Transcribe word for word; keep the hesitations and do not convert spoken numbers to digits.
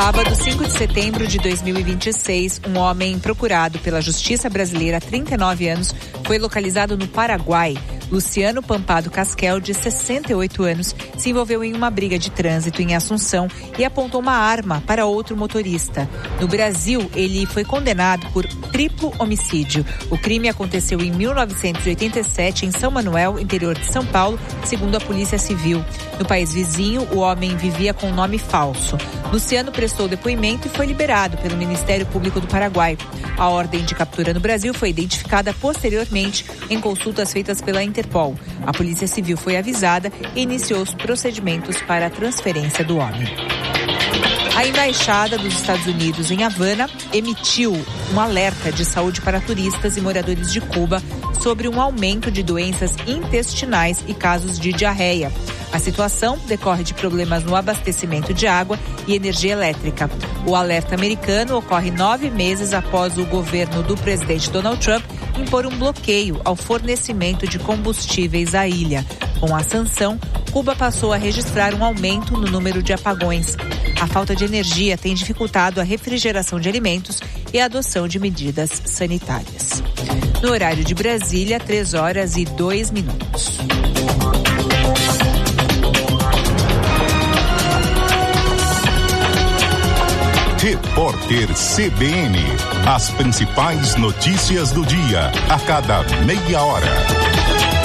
Sábado, cinco de setembro de dois mil e vinte e seis, um homem procurado pela Justiça Brasileira há trinta e nove anos foi localizado no Paraguai. Luciano Pampado Casquel, de sessenta e oito anos, se envolveu em uma briga de trânsito em Assunção e apontou uma arma para outro motorista. No Brasil, ele foi condenado por triplo homicídio. O crime aconteceu em mil novecentos e oitenta e sete em São Manuel, interior de São Paulo, segundo a Polícia Civil. No país vizinho, o homem vivia com nome falso. Luciano prestou depoimento e foi liberado pelo Ministério Público do Paraguai. A ordem de captura no Brasil foi identificada posteriormente em consultas feitas pela Interpol. A Polícia Civil foi avisada e iniciou os procedimentos para a transferência do homem. A Embaixada dos Estados Unidos em Havana emitiu um alerta de saúde para turistas e moradores de Cuba sobre um aumento de doenças intestinais e casos de diarreia. A situação decorre de problemas no abastecimento de água e energia elétrica. O alerta americano ocorre nove meses após o governo do presidente Donald Trump impor um bloqueio ao fornecimento de combustíveis à ilha. Com a sanção, Cuba passou a registrar um aumento no número de apagões. A falta de energia tem dificultado a refrigeração de alimentos e a adoção de medidas sanitárias. No horário de Brasília, três horas e dois minutos. Repórter C B N. As principais notícias do dia, a cada meia hora.